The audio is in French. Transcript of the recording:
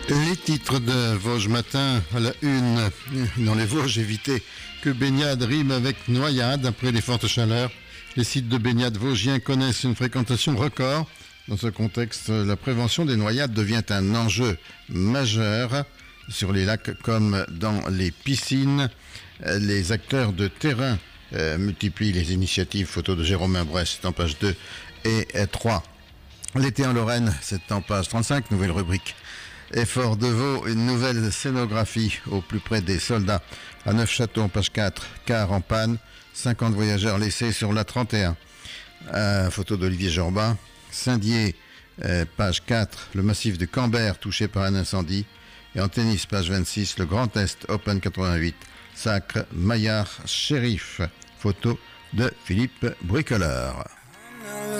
Les titres de Vosges Matin à la une. Dans les Vosges, évitez que baignade rime avec noyade. Après les fortes chaleurs, les sites de baignade vosgiens connaissent une fréquentation record. Dans ce contexte, la prévention des noyades devient un enjeu majeur sur les lacs comme dans les piscines. Les acteurs de terrain multiplient les initiatives. Photo de Jérôme Brest en page 2 et 3. L'été en Lorraine, c'est en page 35, nouvelle rubrique. Effort de Vaud, une nouvelle scénographie au plus près des soldats. À Neufchâteau, en page 4, car en panne, 50 voyageurs laissés sur la 31. Photo d'Olivier Jorba. Saint-Dié, page 4, le massif de Cambert touché par un incendie. Et en tennis, page 26, le Grand Est Open 88, Sacre Maillard Shérif. Photo de Philippe Bricoleur.